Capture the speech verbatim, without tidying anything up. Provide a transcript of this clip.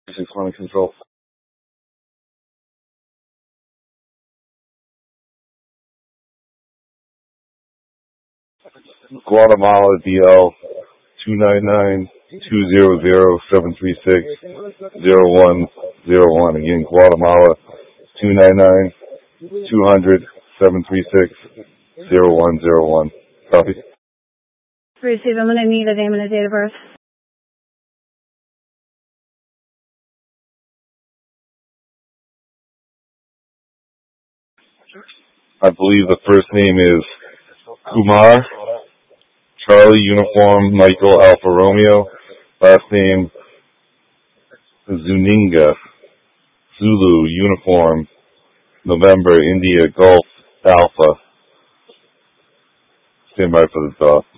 Six Climate Control. Guatemala D L two nine nine two zero zero seven three six zero one zero one. Again, Guatemala two nine nine two hundred seven three six zero one zero one. Copy. Receive. I'm gonna need a name and a date of birth. I believe the first name is Kumar, Charlie Uniform Michael Alfa Romeo. Last name Zuninga, Zulu Uniform November India Golf Alpha. Stand by for the dot.